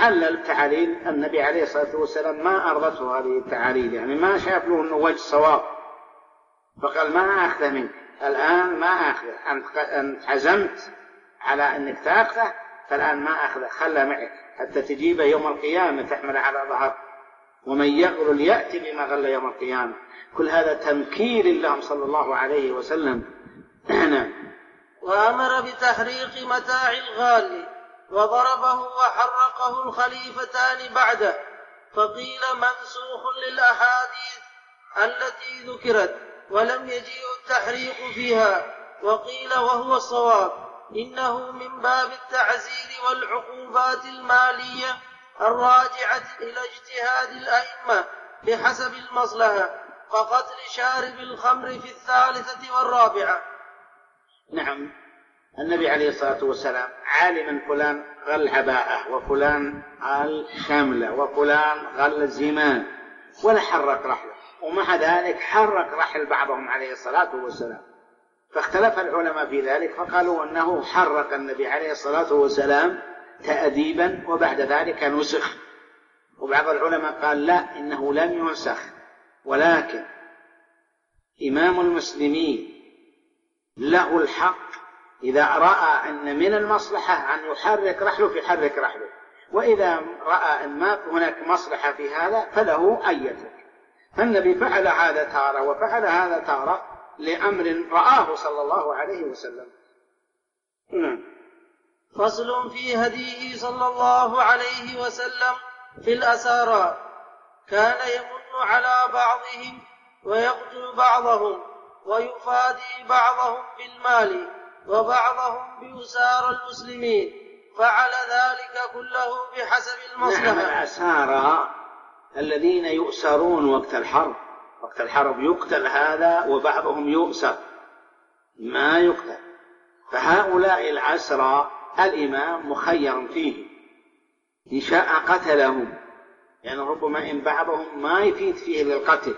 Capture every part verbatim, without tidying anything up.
وعلل تعاليل النبي عليه الصلاة والسلام ما أرضته هذه التعاليل، يعني ما شاف له أنه وجه صواب، فقال ما أخذه منك الآن، ما أخذه، أنت عزمت على أنك تأخذه، فالآن ما أخذه، خلى معك حتى تجيبه يوم القيامة تحمل على ظهر، ومن يغل يأتي بما غل يوم القيامة. كل هذا تنكير لهم صلى الله عليه وسلم. وأمر بتحريق متاع الغال وضربه وحرقه الخليفتان بعده، فقيل منسوخ للأحاديث التي ذكرت ولم يجيء التحريق فيها، وقيل وهو الصواب إنه من باب التعزير والعقوبات المالية الراجعة إلى اجتهاد الأئمة بحسب المصلحة، كقتل شارب الخمر في الثالثة والرابعة. نعم، النبي عليه الصلاة والسلام عالما فلان غل عباءة، وفلان غل شاملة، وفلان غل الزمان، ولا حرك رحله، ومع ذلك حرك رحل بعضهم عليه الصلاة والسلام. فاختلف العلماء في ذلك، فقالوا أنه حرك النبي عليه الصلاة والسلام تأديبا وبعد ذلك نسخ، وبعض العلماء قال لا، إنه لم ينسخ، ولكن إمام المسلمين له الحق إذا رأى أن من المصلحة أن يحرك رحله فيحرك رحله، وإذا رأى أن ما هناك مصلحة في هذا فله أن يترك. فالنبي فعل هذا تارة وفعل هذا تارة لأمر رآه صلى الله عليه وسلم. فصل في هديه صلى الله عليه وسلم في الأسارى، كان يمن على بعضهم ويقتل بعضهم ويفادي بعضهم بالمال وبعضهم بأسار المسلمين، فعل ذلك كله بحسب المصلحة. نعم، الأسارى الذين يؤسرون وقت الحرب، وقت الحرب يقتل هذا وبعضهم يؤسر ما يقتل، فهؤلاء العسرى الإمام مخير فيه، إن شاء قتلهم، يعني ربما إن بعضهم ما يفيد فيه إلا القتل،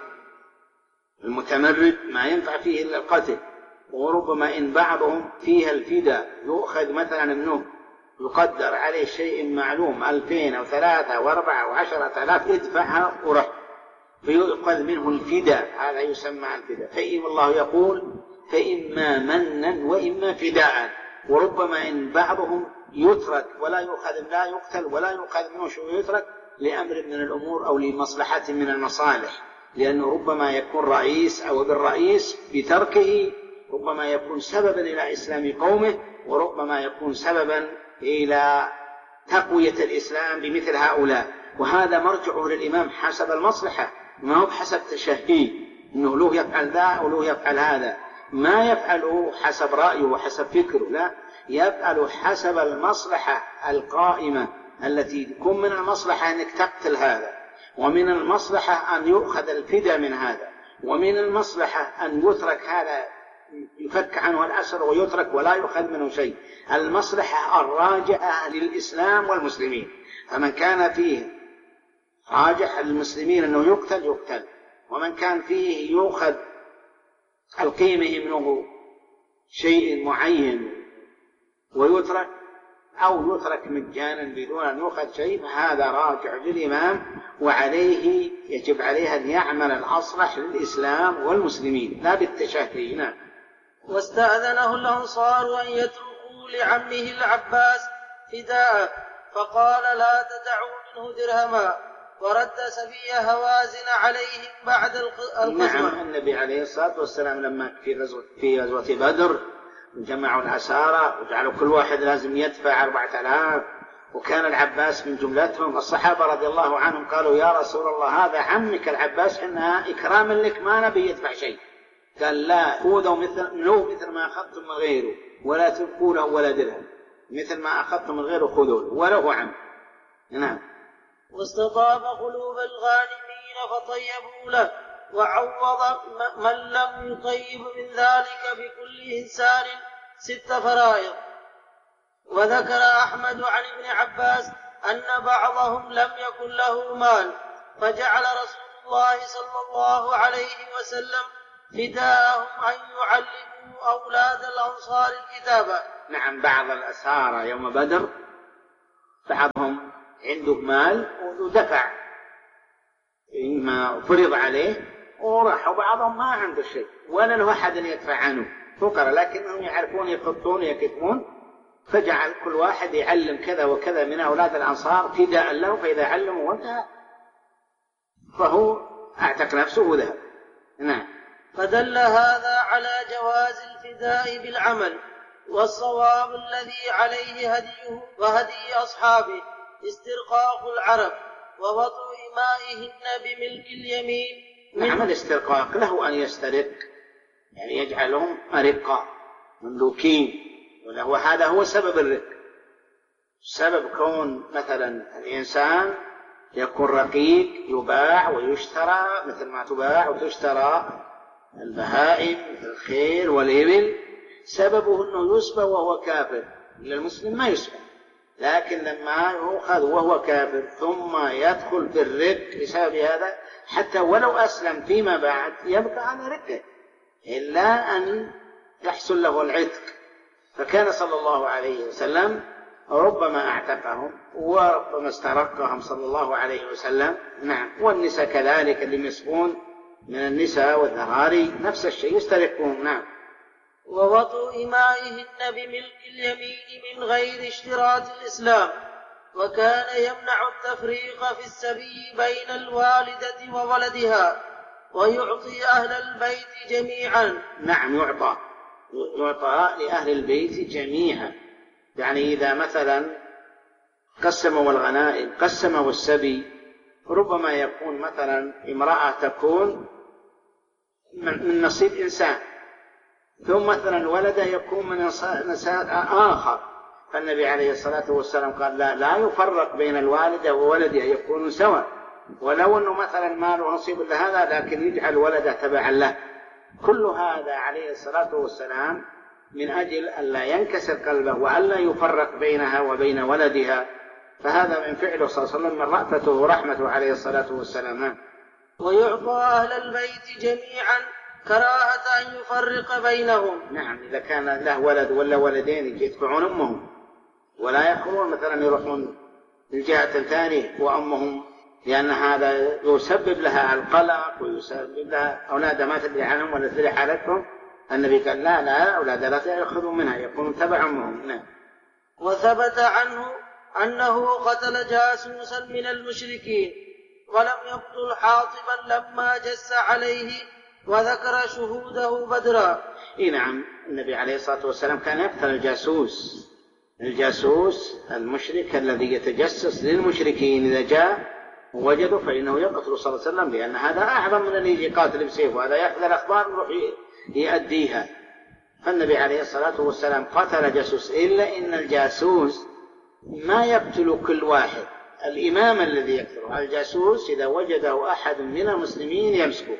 المتمرد ما ينفع فيه إلا القتل، وربما إن بعضهم فيها الفداء، يؤخذ مثلا منه يقدر عليه شيء معلوم ألفين أو ثلاثة وأربعة وعشرة آلاف ادفعها ورح، فيؤخذ منه الفداء، هذا يسمى الفداء. فإن الله يقول فإما منا وإما فداء، وربما إن بعضهم يترك ولا يؤخذ، لا يقتل ولا يؤخذ منه شيء، يترك لأمر من الأمور أو لمصلحة من المصالح، لأنه ربما يكون رئيس أو بالرئيس بتركه ربما يكون سببا إلى إسلام قومه، وربما يكون سببا إلى تقوية الإسلام بمثل هؤلاء، وهذا مرجعه للإمام حسب المصلحة، ما هو حسب تشهيه أنه له يفعل ذا أو له يفعل هذا، ما يفعله حسب رأيه وحسب فكره، لا، يفعل حسب المصلحة القائمة التي تكون من المصلحة أنك تقتل هذا، ومن المصلحة أن يؤخذ الفداء من هذا، ومن المصلحة أن يترك هذا، يفك عنه الأسر ويترك ولا يؤخذ منه شيء، المصلحة الراجعة للإسلام والمسلمين. فمن كان فيه راجح المسلمين أنه يقتل يقتل، ومن كان فيه يؤخذ القيمة منه شيء معين ويترك، أو يترك مجانا بدون أن يؤخذ شيء، فهذا راجع للإمام، وعليه يجب عليه أن يعمل الأصلح للإسلام والمسلمين لا بالتشهي. نعم. واستأذنه الأنصار أن يتركوا لعمه العباس فداء، فقال لا تدعوا منه درهما، ورد سبي هوازن عليهم بعد القسمة. نعم، النبي عليه الصلاة والسلام لما في غزوة في غزوة بدر جمعوا الأسارى وجعلوا كل واحد لازم يدفع أربعة آلاف، وكان العباس من جملتهم. الصحابة رضي الله عنهم قالوا يا رسول الله هذا عمك العباس، إنها إكراما لك ما نبي يدفع شيء. قال لا، خذوا مثل لو مثل ما أخذتم من غيره ولا تبقوا له ولا درهم، مثل ما أخذتم من غيره خذوه وله عم. نعم. واستطاب قلوب الغانمين فطيبوا له، وعوض من لم يطيب من ذلك بكل إنسان ست فرائض. وذكر أحمد عن ابن عباس أن بعضهم لم يكن له مال، فجعل رسول الله صلى الله عليه وسلم فداءهم أن يعلموا أولاد الأنصار الكتابة. نعم، بعض الأسارى يوم بدر بعضهم عنده مال ودفع ما فرض عليه وراح، وبعضهم ما عنده شيء ولا له أحد يدفع عنه، فقراء لكنهم يعرفون يخطون يكتمون، فجعل كل واحد يعلم كذا وكذا من أولاد الأنصار فداء له، فإذا علموا وانتهى فهو أعتق نفسه وذهب. نعم. فدل هذا على جواز الفداء بالعمل، والصواب الذي عليه هديه وهدي أصحابه استرقاق العرب ووضع إمائهن بملك اليمين. نعم. الاسترقاق له أن يسترق، يعني يجعلهم أرقاء مملوكين، وله هذا هو سبب الرق. سبب كون مثلا الإنسان يكون رقيق يباع ويشترى مثل ما تباع وتشترى البهائم مثل الخيل والإبل، سببه أنه يسبى وهو كافر، إلا المسلم ما يسبى، لكن لما يؤخذ وهو كافر ثم يدخل في الرق بسبب هذا، حتى ولو أسلم فيما بعد يبقى على رقه إلا أن يحصل له العتق. فكان صلى الله عليه وسلم ربما اعتقهم وربما استرقهم صلى الله عليه وسلم. نعم. والنساء كذلك اللي يسبون من النساء والذراري نفس الشيء يسترقون. نعم. ووضع إمائهن بملك اليمين من غير اشتراط الإسلام، وكان يمنع التفريق في السبي بين الوالدة وولدها، ويعطي أهل البيت جميعا. نعم. يعطى يعطى لأهل البيت جميعا، يعني إذا مثلا قسموا الغنائم قسموا السبي، ربما يكون مثلا امرأة تكون من نصيب إنسان، ثم مثلا ولده يكون من نساء آخر، فالنبي عليه الصلاة والسلام قال لا, لا يفرق بين الوالدة وولدها، يكونوا سواء، ولو أنه مثلا ما له نصيب لهذا لكن يجعل ولده تبعا له. كل هذا عليه الصلاة والسلام من أجل ألا ينكسر قلبه وألا يفرق بينها وبين ولدها، فهذا من فعله صلى الله عليه وسلم من رأفته ورحمته عليه الصلاة والسلام. ويعطى أهل البيت جميعا كراهة أن يفرق بينهم. نعم. إذا كان له ولد ولا ولدين يدفعون أمهم ولا يخلون مثلا يروحون الجهة الثانية وأمهم، لأن هذا يسبب لها القلق ويسبب لها أولادها ما تدري عنهم ولا تدري حالتهم. النبي قال لا لا أولاد لا يأخذوا منها، يكونوا تبع أمهم. نعم. وثبت عنه أنه قتل جاسوسا من المشركين ولم يقتل حاطبا لما جس عليه وذكر شهوده بدرا. إيه نعم. النبي عليه الصلاة والسلام كان يقتل الجاسوس الجاسوس المشرك الذي يتجسس للمشركين، إذا جاء ووجده فإنه يقتل صلى الله عليه وسلم، لأن هذا أعظم من أن يجي قاتل بسيف، وهذا يأخذ الأخبار ويروح يؤديها. فالنبي عليه الصلاة والسلام قتل جاسوس، إلا إن الجاسوس ما يقتل كل واحد، الإمام الذي يقتله. الجاسوس إذا وجده أحد من المسلمين يمسكه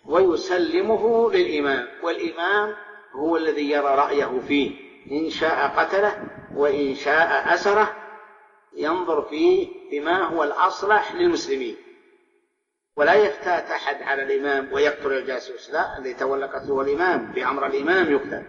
ويسلمه للإمام، والإمام هو الذي يرى رأيه فيه، إن شاء قتله وإن شاء أسره، ينظر فيه بما هو الأصلح للمسلمين، ولا يفتات أحد على الإمام ويقتل الجاسوس، لا، الذي تولى قتله الإمام، بأمر الإمام يقتل.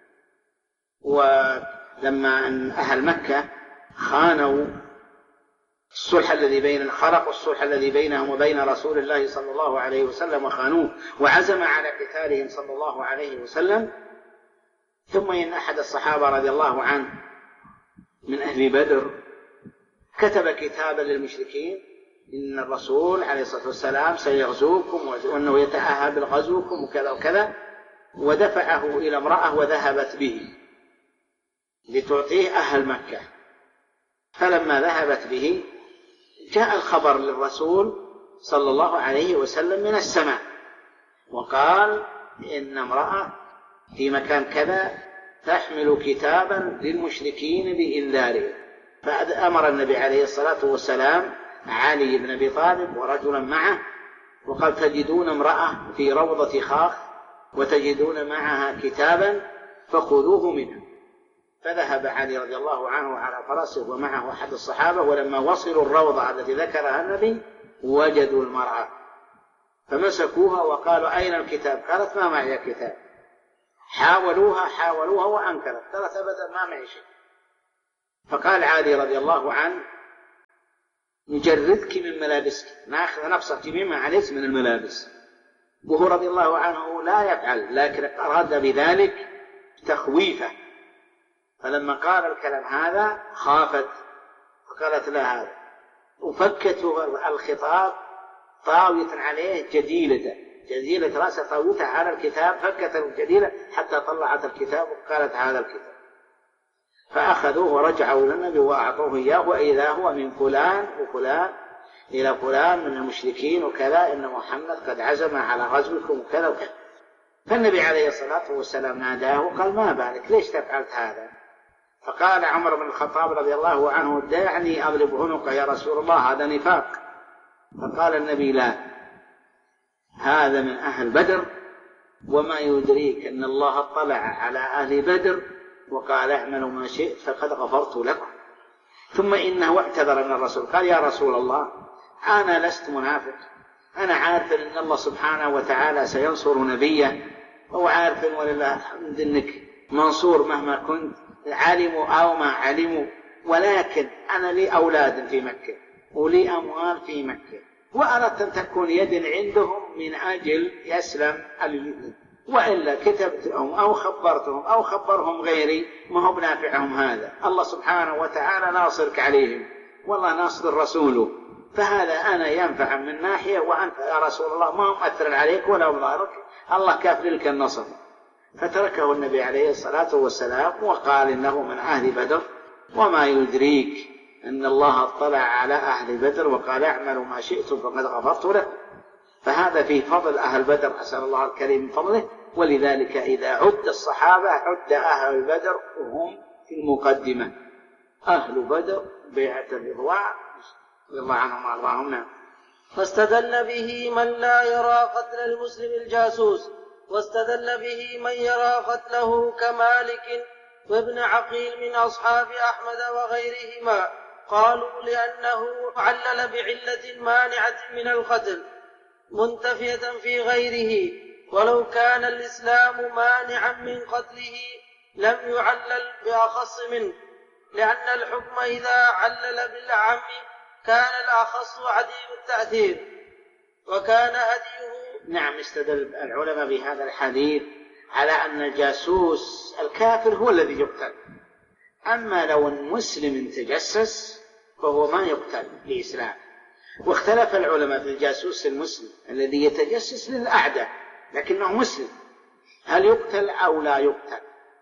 ولما أن أهل مكة خانوا الصلح الذي بين خرقوا الصلح الذي بينهم وبين رسول الله صلى الله عليه وسلم وخانوه، وعزم على قتالهم صلى الله عليه وسلم، ثم إن أحد الصحابة رضي الله عنه من أهل بدر كتب كتابا للمشركين إن الرسول عليه الصلاة والسلام سيغزوكم وأنه يتأهب لغزوكم وكذا وكذا، ودفعه إلى امرأة وذهبت به لتعطيه أهل مكة. فلما ذهبت به جاء الخبر للرسول صلى الله عليه وسلم من السماء، وقال إن امرأة في مكان كذا تحمل كتابا للمشركين بإنذاره. فأمر النبي عليه الصلاة والسلام علي بن أبي طالب ورجلا معه وقال تجدون امرأة في روضة خاخ وتجدون معها كتابا فخذوه منها. فذهب علي رضي الله عنه على فرسه ومعه أحد الصحابة، ولما وصلوا الروضة التي ذكرها النبي وجدوا المرأة فمسكوها وقالوا أين الكتاب؟ قالت ما معي كتاب. حاولوها حاولوها وأنكرت، قالت أبدا ما معي شيء. فقال علي رضي الله عنه نجردك من ملابسك، ناخذ نبسط مما عليك من الملابس. وهو رضي الله عنه لا يفعل، لكن أراد بذلك تخويفه، فلما قال الكلام هذا خافت فقالت لا هذا، وفكت الخطاب طاوية عليه جديلته، جديلة رأسه طاويته على الكتاب، فكت الجديلة حتى طلعت الكتاب وقالت هذا الكتاب. فأخذوه ورجعوا إلى النبي وأعطوه إياه، وإذا هو من فلان وفلان إلى فلان من المشركين وكذا، إن محمد قد عزم على غزوكم وكذا وكذا. فالنبي عليه الصلاة والسلام ناداه وقال ما بالك، ليش تفعلت هذا؟ فقال عمر بن الخطاب رضي الله عنه دعني أضرب عنقه يا رسول الله، هذا نفاق. فقال النبي لا، هذا من أهل بدر، وما يدريك أن الله اطلع على أهل بدر وقال اعملوا ما شئت فقد غفرت لكم. ثم إنه اعتذر من الرسول، قال يا رسول الله أنا لست منافق، أنا عارف أن الله سبحانه وتعالى سينصر نبيه، وعارف ولله الحمد أنك منصور مهما كنت، علموا أو ما علموا، ولكن أنا لي أولاد في مكة ولي أموال في مكة، وأردت أن تكون يد عندهم من أجل يسلم اليمين، وإلا كتبتهم أو خبرتهم أو خبرهم غيري ما هو بنافعهم هذا. الله سبحانه وتعالى ناصرك عليهم، والله ناصر رسوله، فهذا أنا ينفع من ناحية، وأنت يا رسول الله ما هو مؤثر عليك ولا مضارك، الله كافل لك النصر. فتركه النبي عليه الصلاة والسلام وقال إنه من أهل بدر، وما يدريك أن الله اطلع على أهل بدر وقال اعملوا ما شئتم فقد غفرت له. فهذا في فضل أهل بدر، أسأل الله الكريم من فضله. ولذلك إذا عد الصحابة عد أهل بدر وهم في المقدمة، أهل بدر بيعة الرضوان رضي الله عنهم وأرضاهم. نعم. فاستدل به من لا يرى قتل المسلم الجاسوس، واستدل به من يرى قتله كمالك وابن عقيل من أصحاب أحمد وغيرهما، قالوا لأنه علل بعلة مانعة من القتل منتفية في غيره، ولو كان الإسلام مانعا من قتله لم يعلل بأخص منه، لأن الحكم إذا علل بالعم كان الأخص عديم التأثير وكان هديه. نعم. استدل العلماء بهذا الحديث على أن الجاسوس الكافر هو الذي يقتل، أما لو المسلم تجسس فهو ما يقتل لإسلام. واختلف العلماء في الجاسوس المسلم الذي يتجسس للأعداء لكنه مسلم، هل يقتل أو لا يقتل؟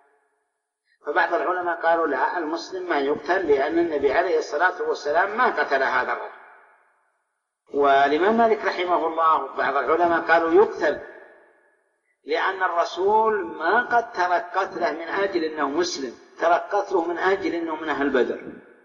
فبعض العلماء قالوا لا، المسلم ما يقتل، لأن النبي عليه الصلاة والسلام ما قتل هذا الرجل. والإمام مالك رحمه الله بعض العلماء قالوا يقتل، لأن الرسول ما قد ترك قتله من أجل أنه مسلم، ترك قتله من أجل أنه من أهل بدر.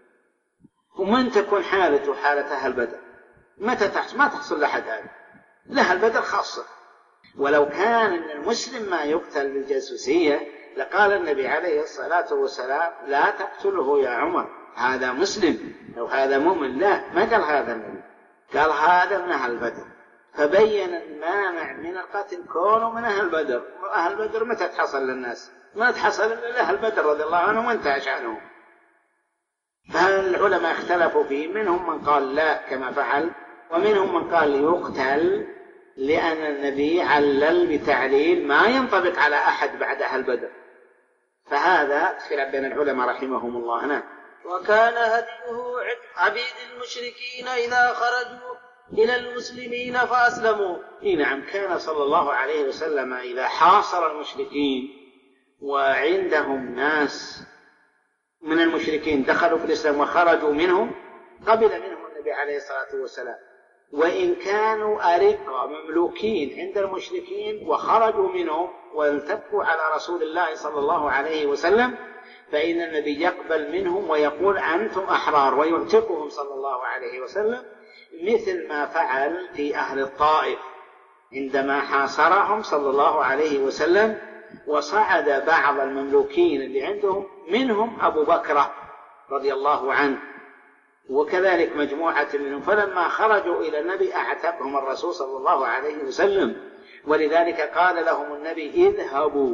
ومن تكون حالته حالة أهل بدر؟ متى تحصل؟ ما تحصل لحد هذا، لأهل بدر خاصة. ولو كان أن المسلم ما يقتل بالجاسوسية لقال النبي عليه الصلاة والسلام لا تقتله يا عمر، هذا مسلم، لو هذا مؤمن. لا، ما قال هذا النبي، قال هذا من أهل بدر، فبين المانع من القتل كونه من أهل بدر. وأهل بدر متى تحصل للناس؟ ما تحصل إلا لأهل بدر رضي الله عنهم وانتهى شأنهم. فالعلماء اختلفوا فيه، منهم من قال لا كما فعل، ومنهم من قال يقتل، لأن النبي علل بتعليل ما ينطبق على أحد بعد أهل بدر. فهذا خلاف بين العلماء رحمهم الله. نعم. وكان هديه عبيد المشركين إذا خرجوا إلى المسلمين فأسلموا. نعم. كان صلى الله عليه وسلم إذا حاصر المشركين وعندهم ناس من المشركين دخلوا في الإسلام وخرجوا منهم، قبل منهم النبي عليه الصلاة والسلام، وإن كانوا أرقة مملوكين عند المشركين وخرجوا منهم والتفوا على رسول الله صلى الله عليه وسلم، فإن النبي يقبل منهم ويقول أنتم أحرار، ويعتقهم صلى الله عليه وسلم، مثل ما فعل في أهل الطائف عندما حاصرهم صلى الله عليه وسلم، وصعد بعض المملوكين اللي عندهم منهم أبو بكر رضي الله عنه، وكذلك مجموعة منهم، فلما خرجوا إلى النبي أعتقهم الرسول صلى الله عليه وسلم. ولذلك قال لهم النبي اذهبوا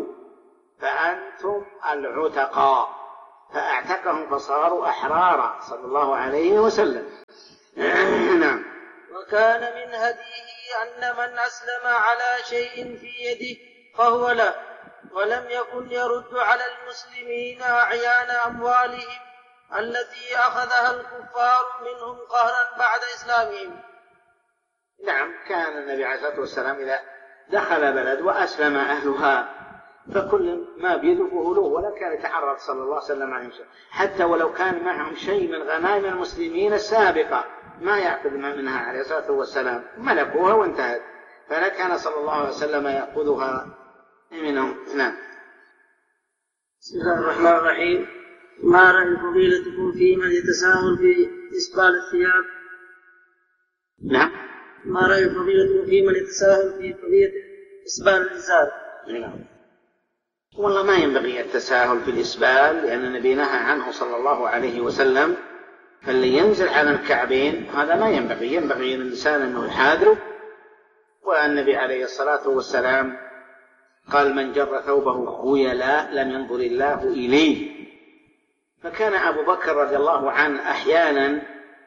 فأنتم العتقاء، فأعتقهم فصاروا أحرارا صلى الله عليه وسلم. نعم. وكان من هديه أن من أسلم على شيء في يده فهو له، ولم يكن يرد على المسلمين أعيان أموالهم التي أخذها الكفار منهم قهرا بعد إسلامهم. نعم. كان النبي عليه الصلاة والسلام إذا دخل بلد وأسلم أهلها فكل ما بيده له، ولا كان يتعرض صلى الله عليه وسلم عليهم شيء، حتى ولو كان معهم شيء من غنائم المسلمين السابقة ما يأخذ منها عليه الصلاة والسلام، ملكوها وانتهت، فلا كان صلى الله عليه وسلم يأخذها منهم. نعم. بسم الله الرحمن الرحيم. ما رأي فضيلتكم في من يتساهل في إسبال الثياب؟ نعم. ما رأي فضيلتكم في من يتساهل في قضية إسبال الإزار؟ نعم. والله ما ينبغي التساهل في الإسبال، لأن النبي نهى عنه صلى الله عليه وسلم، فاللي ينزل على الكعبين هذا ما ينبغي، ينبغي للإنسان أنه يحاذره. والنبي عليه الصلاة والسلام قال: من جر ثوبه خيلاء لم ينظر الله إليه. فكان أبو بكر رضي الله عنه أحيانا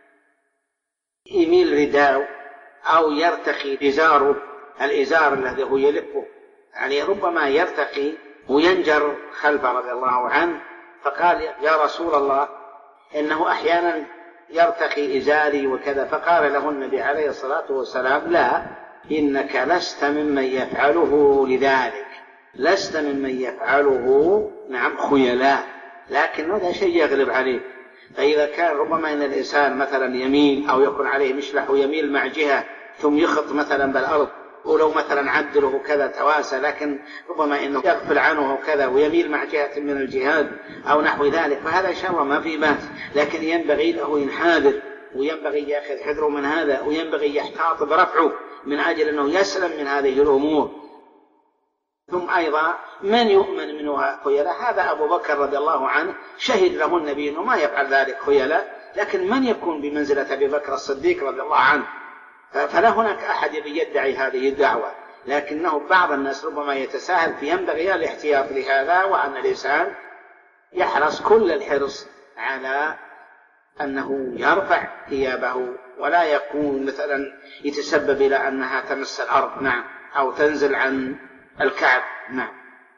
يميل رداءه أو يرتخي إزاره، الإزار الذي هو يلفه يعني ربما يرتقي وينجر خلفه رضي الله عنه، فقال: يا رسول الله إنه أحيانا يرتقي إزاري وكذا. فقال له النبي عليه الصلاة والسلام: لا، إنك لست ممن يفعله لذلك، لست ممن يفعله نعم خيلاء، لكن هذا شيء يغلب عليه. فإذا كان ربما إن الإنسان مثلا يميل أو يكون عليه مشلح ويميل مع جهة ثم يخط مثلا بالأرض، ولو مثلا عدله كذا تواسى، لكن ربما إنه يغفل عنه كذا ويميل مع جهة من الجهاد أو نحو ذلك، فهذا إن شاء الله ما في بأس، لكن ينبغي له ينحاذر وينبغي يأخذ حذره من هذا، وينبغي يحتاط برفعه من أجل أنه يسلم من هذه الأمور. ثم أيضا من يؤمن منه خيلاء؟ هذا أبو بكر رضي الله عنه شهد له النبي أنه ما يفعل ذلك خيلاء، لكن من يكون بمنزلة أبي بكر الصديق رضي الله عنه؟ فلا هناك أحد يدعي هذه الدعوة، لكنه بعض الناس ربما يتساهل، فينبغي الاحتياط لهذا، وأن الإنسان يحرص كل الحرص على أنه يرفع ثيابه ولا يكون مثلا يتسبب إلى أنها تمس الأرض نعم أو تنزل عن الكعب. نعم.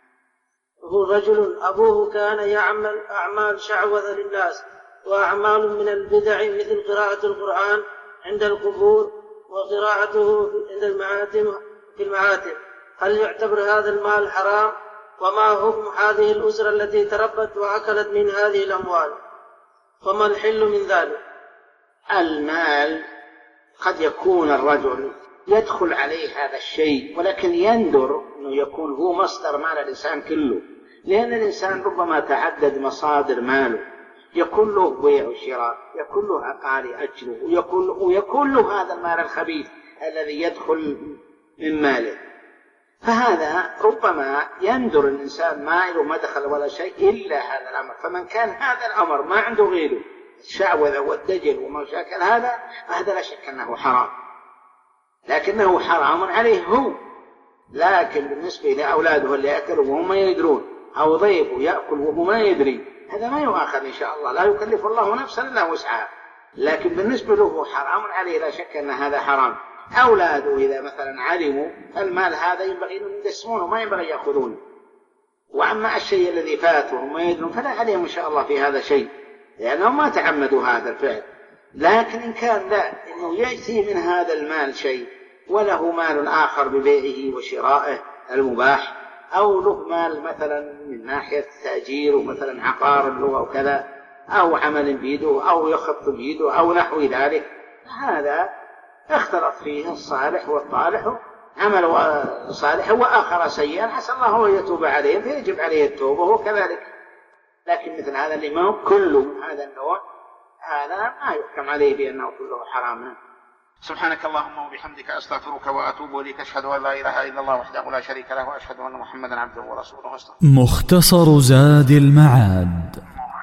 هو رجل أبوه كان يعمل أعمال شعوذة للناس وأعمال من البدع مثل قراءة القرآن عند القبور وقراءته عند المعاتم في المعاتم، هل يعتبر هذا المال حرام؟ وما حكم هذه الأسرة التي تربت وأكلت من هذه الأموال؟ وما الحل من ذلك؟ المال قد يكون الرجل يدخل عليه هذا الشيء، ولكن يندر أنه يكون هو مصدر مال الإنسان كله، لأن الإنسان ربما تعدد مصادر ماله، يكون له بيع وشراء، يكون له عقار أجره، ويكون, ويكون له هذا المال الخبيث الذي يدخل من ماله. فهذا ربما يندر الإنسان ما له مدخل ولا شيء إلا هذا الأمر. فمن كان هذا الأمر ما عنده غيره الشعوذة والدجل وما شاكل هذا، هذا لا شك أنه حرام، لكنه حرام عليه هو. لكن بالنسبة لأولاده اللي يأكلوا وهم ما يدرون، أو ضيفه يأكل وهو ما يدري، هذا ما يؤاخذ إن شاء الله، لا يكلف الله نفسا إلا وسعها، لكن بالنسبة له حرام عليه، لا شك أن هذا حرام. أولاده إذا مثلا علموا المال هذا ينبغي أن يقسمونه، ما ينبغي يأخذونه. وأما الشيء الذي فات وهم ما يدرون فلا عليهم إن شاء الله في هذا شيء، لأنهم ما تعمدوا هذا الفعل. لكن إن كان لا إنه يأتي من هذا المال شيء وله مال آخر ببيعه وشرائه المباح، أو له مال مثلا من ناحية تأجير ومثلا عقار له أو كذا، أو عمل بيده أو يخط بيده أو نحو ذلك، هذا اختلط فيه الصالح والطالح، عمل صالح وآخر سيئا، عسى الله أن يتوب عليه فيجب عليه التوبة وكذلك. لكن مثل هذا اللي ما هو كله هذا النوع، هذا ما يحكم عليه بأنه كله حرام. سبحانك اللهم وبحمدك أستغفرك وأتوب إليك، أشهد أن لا إله إلا الله وحده لا شريك له، وأشهد أن محمدا عبده ورسوله. مختصر زاد المعاد.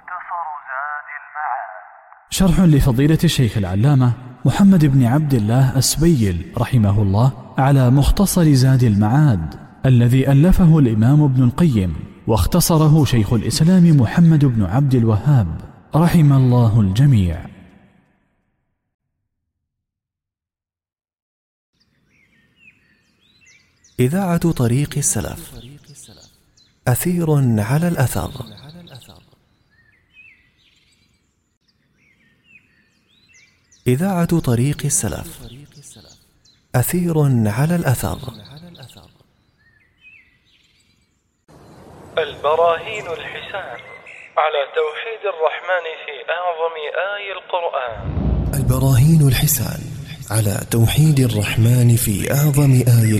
شرح لفضيلة الشيخ العلامة محمد بن عبد الله السبيل رحمه الله على مختصر زاد المعاد الذي ألفه الإمام ابن القيم، واختصره شيخ الإسلام محمد بن عبد الوهاب رحم الله الجميع. إذاعة طريق السلف، أثير على الأثر. إذاعة طريق السلف، أثير على الأثر. البراهين الحسان على توحيد الرحمن في أعظم آي القرآن. البراهين الحسان على توحيد الرحمن في أعظم آي